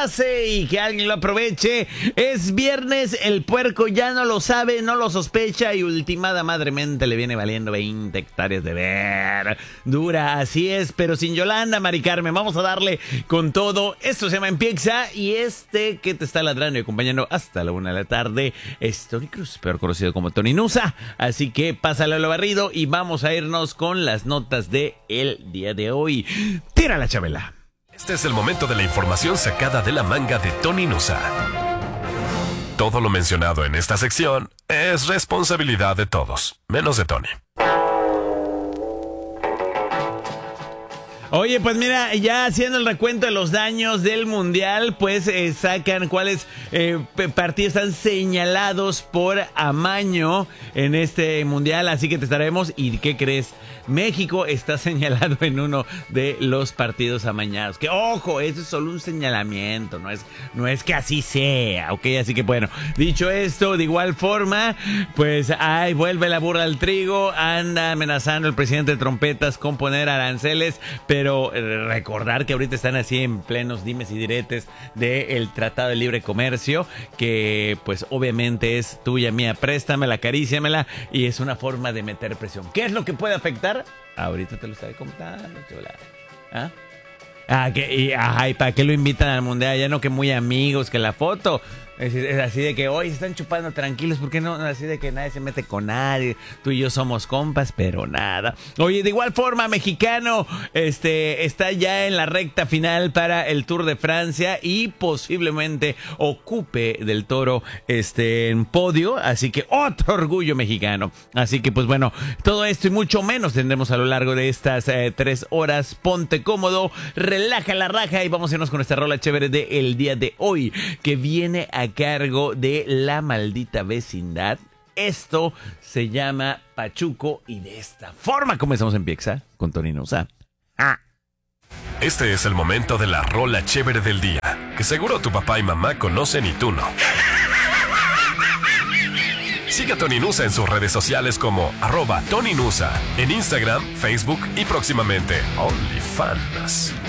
pase y que alguien lo aproveche. Es viernes, el puerco ya no lo sabe, no lo sospecha y ultimada madremente le viene valiendo 20 hectáreas de verdura. Así es, pero sin Yolanda, Mari Carmen. Vamos a darle con todo. Esto se llama Empieza y este que te está ladrando y acompañando hasta la 1 de la tarde es Tony Cruz, peor conocido como Tony Nusa. Así que pásale a lo barrido y vamos a irnos con las notas de el día de hoy. Tira la Chabela. Este es el momento de la información sacada de la manga de Tony Nusa. Todo lo mencionado en esta sección es responsabilidad de todos, menos de Tony. Oye, pues mira, ya haciendo el recuento de los daños del Mundial, pues sacan cuáles partidos están señalados por amaño en este Mundial, así que te estaremos. ¿Y qué crees? México está señalado en uno de los partidos amañados. Que ojo, eso es solo un señalamiento, no es que así sea, ¿ok? Así que bueno, dicho esto, de igual forma, pues vuelve la burra al trigo, anda amenazando el presidente de trompetas con poner aranceles, pero recordar que ahorita están así en plenos dimes y diretes del Tratado de Libre Comercio, que pues obviamente es tuya, mía, préstamela, acaríciamela, y es una forma de meter presión. ¿Qué es lo que puede afectar? Ahorita te lo estaré contando, ¿ah? ¿Y para qué lo invitan al Mundial? Ya no, que muy amigos, que la foto es así de que hoy están chupando tranquilos, ¿por qué no? Así de que nadie se mete con nadie, tú y yo somos compas, pero nada. Oye, de igual forma, mexicano está ya en la recta final para el Tour de Francia y posiblemente ocupe del Toro en podio, así que otro orgullo mexicano. Así que pues bueno, todo esto y mucho menos tendremos a lo largo de estas 3 horas. Ponte cómodo, relaja la raja y vamos a irnos con esta rola chévere de el día de hoy, que viene a cargo de La Maldita Vecindad. Esto se llama Pachuco y de esta forma comenzamos en Piexa con Tony Nusa. Este es el momento de la rola chévere del día, que seguro tu papá y mamá conocen y tú no. Sigue a Tony Nusa en sus redes sociales como @TonyNusa, en Instagram, Facebook y próximamente OnlyFans.